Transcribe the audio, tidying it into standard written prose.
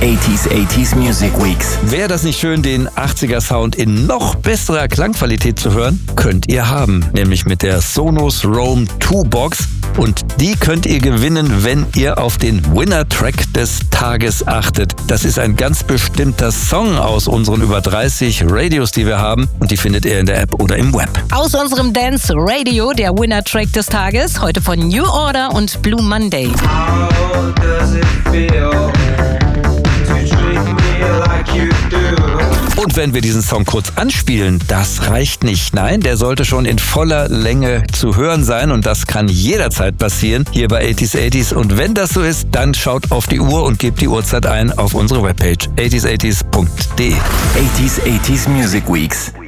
80s Music Weeks. Wäre das nicht schön, den 80er Sound in noch besserer Klangqualität zu hören? Könnt ihr haben, nämlich mit der Sonos Roam 2 Box. Und die könnt ihr gewinnen, wenn ihr auf den Winner-Track des Tages achtet. Das ist ein ganz bestimmter Song aus unseren über 30 Radios, die wir haben. Und die findet ihr in der App oder im Web. Aus unserem Dance Radio, der Winner-Track des Tages, heute von New Order und Blue Monday. How does it feel to treat me like you do? Und wenn wir diesen Song kurz anspielen, das reicht nicht. Nein, der sollte schon in voller Länge zu hören sein und das kann jederzeit passieren hier bei 80s. Und wenn das so ist, dann schaut auf die Uhr und gebt die Uhrzeit ein auf unsere Webpage 80s80s.de. 80s Music Weeks.